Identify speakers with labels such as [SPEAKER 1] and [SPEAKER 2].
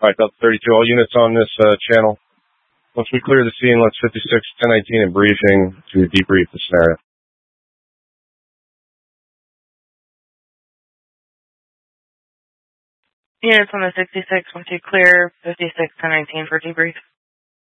[SPEAKER 1] All right, Delta 32, all units on this channel. Once we clear the scene, let's 56, 1019 and briefing to debrief the scenario.
[SPEAKER 2] Units on the 66, once you clear 56, 1019 for debrief.